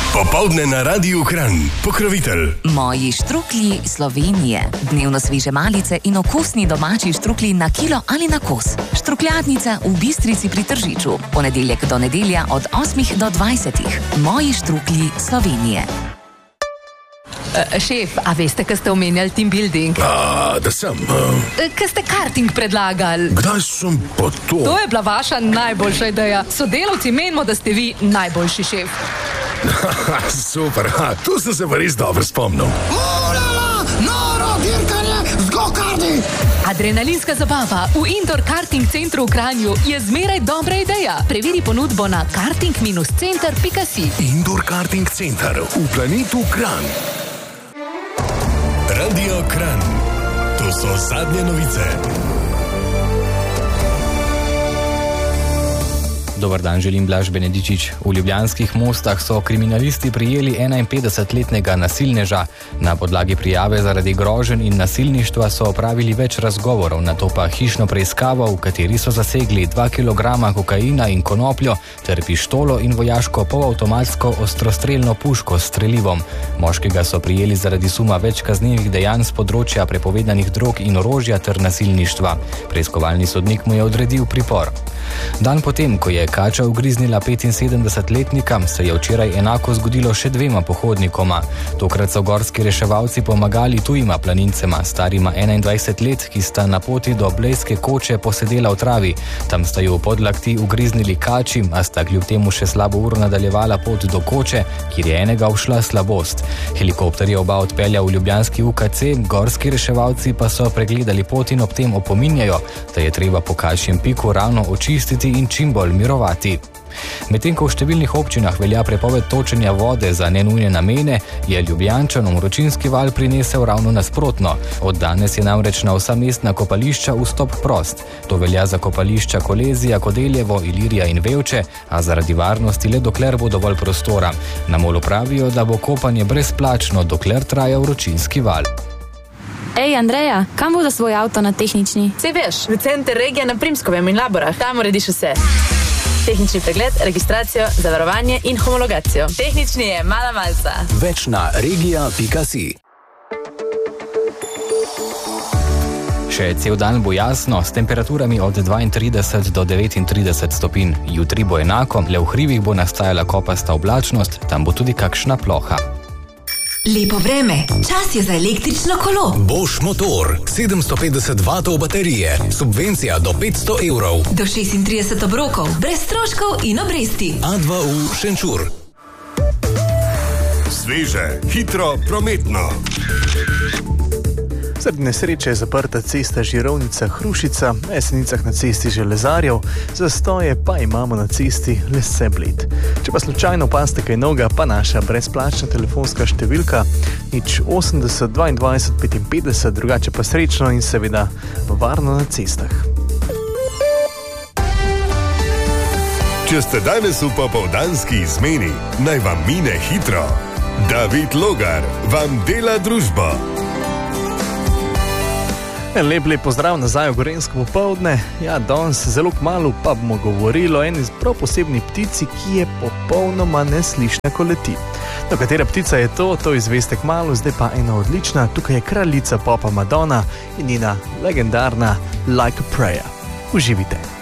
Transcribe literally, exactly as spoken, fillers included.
Popoldne na Radiu Kranj. Pokrovitelj Moji štruklji Slovenije. Dnevno sveže malice in okusni domači štruklji na kilo ali na kos. Štrukljadnica v Bistrici pri Tržiču. Ponedeljek do nedelja od osmih do dvajsetih. Moji štruklji Slovenije. Uh, šef, a veste, kaj ste omenjali team building? A, da sem. Uh... Kaj ste karting predlagali? Kdaj sem pa to? To je bila vaša najboljša ideja. Sodelavci menimo, da ste vi najboljši šef. Super, ha, tu sem se pa res dobro spomnil. Urala, noro dirkanje z go-karti. Adrenalinska zabava v indoor karting centru v Kranju je zmeraj dobra ideja. Preveri ponudbo na karting center pika si. Indoor karting center v planetu Kranj. Radio Kranj. To so zadnje novice. Dobar dan, želim Blaž Benedičič. V ljubljanskih Mostah so kriminalisti prijeli enainpetdesetletnega nasilneža. Na podlagi prijave zaradi groženj in nasilništva so opravili več razgovorov, nato pa hišno preiskavo, v kateri so zasegli dva kilograma kokaina in konopljo ter pištolo in vojaško polavtomatsko ostrostrelno puško s strelivom. Moškega so prijeli zaradi suma več kaznivih dejanj z področja prepovedanih drog in orožja ter nasilništva. Preiskovalni sodnik mu je odredil pripor. Dan potem, ko je kača ugriznila petinsedemdesetletnika, se je včeraj enako zgodilo še dvema pohodnikoma. Tokrat so gorski reševalci pomagali tujima planincema, starima enaindvajset let, ki sta na poti do Blejske Koče posedela v travi. Tam sta ju v podlakti ugriznili kači, a sta kljub temu še slabo uro nadaljevala pot do Koče, kjer je enega ušla slabost. Helikopter je oba odpeljal v ljubljanski U K C, gorski reševalci pa so pregledali pot in ob tem opominjajo, da je treba po kačjem piku ravno očistiti in čim bolj mirovati. Medtem ko v številnih občinah velja prepoved točenja vode za nenujne namene, je Ljubljančanom vročinski val prinesel ravno nasprotno. Od danes je namreč na vsa mestna kopališča vstop prost. To velja za kopališča Kolezija, Kodeljevo, Ilirija in Vevče, a zaradi varnosti le dokler bo dovolj prostora. Na Molu pravijo, da bo kopanje brezplačno, dokler traja vročinski val. Ej, Andreja, kam bodo svoj avto na tehnični? Sej veš, v center regije na Primskovem in Laborah. Tam urediš vse. Tehnični pregled, registracijo, zavarovanje in homologacijo. Tehnični je mala malca. Več na regija pika si. Še cel dan bo jasno, s temperaturami od dvaintrideset do devetintrideset stopinj. Jutri bo enako, le v hribih bo nastajala kopasta oblačnost, tam bo tudi kakšna ploha. Lepo vreme, čas je za električno kolo. Bosch motor, sedemsto petdeset vatov baterije, subvencija do petsto evrov. Do šestintrideset obrokov, brez stroškov in obresti. A dva U Šenčur. Sveže, hitro, prometno. Zaradi nesreče je zaprta cesta Žirovnica Hrušica, na Jesenicah na cesti Železarjev, zastoje pa imamo na cesti Lesce-Bled. Če pa slučajno opazite kaj novega, pa naša brezplačna telefonska številka nič osemdeset dvaindvajset petinpetdeset, drugače pa srečno in seveda varno na cestah. Če ste danes v popoldanski izmeni, naj vam mine hitro. David Logar vam dela družbo. Lep, lep pozdrav nazaj v Gorenjsko popoldne. Ja, danes zelo kmalu pa bomo govorili o eni prav posebni ptici, ki je popolnoma neslišna, ko leti. No, katera ptica je to, to izveste kmalu, zdaj pa ena odlična. Tukaj je kraljica popa Madonna in njena legendarna Like a Prayer. Uživite.